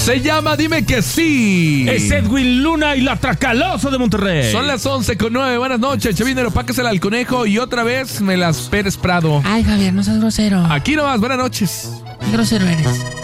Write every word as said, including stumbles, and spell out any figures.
Se llama Dime que sí. Es Edwin Luna y la Tracalosa de Monterrey. Son las once con nueve. Buenas noches, Chevinero, páquesela al conejo y otra vez me las Pérez Prado. Ay, Javier, no seas grosero. Aquí nomás, buenas noches. Qué grosero eres.